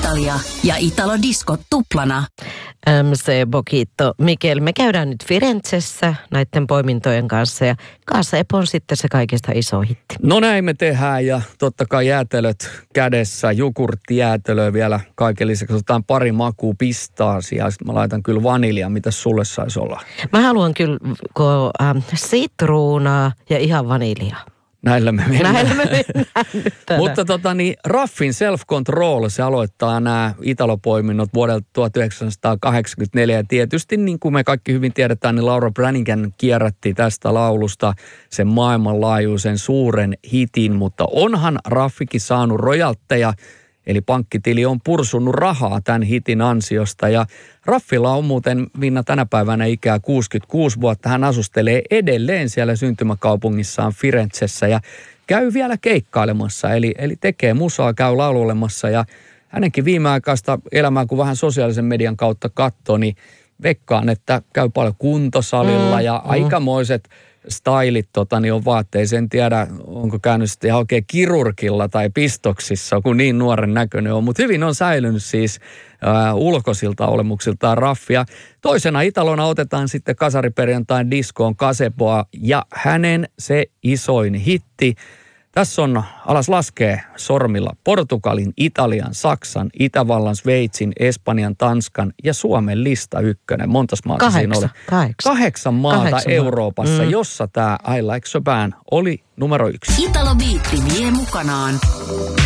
Italia ja Italo Disco tuplana. MC Bokito. Mikel, me käydään nyt Firenzessä näiden poimintojen kanssa ja Gazebo on sitten se kaikista iso hitti. No näin me tehdään ja totta kai jäätelöt kädessä, jogurttijäätelöä vielä kaiken lisäksi. Otetaan pari makua pistaasia, sitten mä laitan kyllä vanilja, mitä sulle saisi olla? Mä haluan kyllä sitruunaa ja ihan vaniljaa. Näillä me mennään. Mutta Raffin Self-Control, se aloittaa nämä Italo-poiminnot vuodelta 1984. Ja tietysti niin kuin me kaikki hyvin tiedetään, niin Laura Branigan kierrätti tästä laulusta sen maailmanlaajuisen suuren hitin. Mutta onhan Raffikin saanut rojaltteja, eli pankkitili on pursunut rahaa tämän hitin ansiosta. Ja Raffilla on muuten, Minna, tänä päivänä ikää 66 vuotta. Hän asustelee edelleen siellä syntymäkaupungissaan Firenzessä ja käy vielä keikkailemassa. Eli tekee musaa, käy laulemassa ja hänenkin viimeaikaista elämää, kun vähän sosiaalisen median kautta katsoo, niin veikkaan, että käy paljon kuntosalilla ja aikamoiset stylit on vaatteissa. En tiedä, onko käynyt sitten ihan oikein kirurgilla tai pistoksissa, kun niin nuoren näköinen on. Mutta hyvin on säilynyt siis ulkoisilta olemuksiltaan Raffia. Toisena Italona otetaan sitten kasariperjantain diskoon Gazeboa ja hänen se isoin hitti. Tässä on alas laskee sormilla Portugalin, Italian, Saksan, Itävallan, Sveitsin, Espanjan, Tanskan ja Suomen lista ykkönen. Montas maata siinä oli? 8 maata Euroopassa, jossa tämä I Like Chopin oli numero 1. Italo Beat vie mukanaan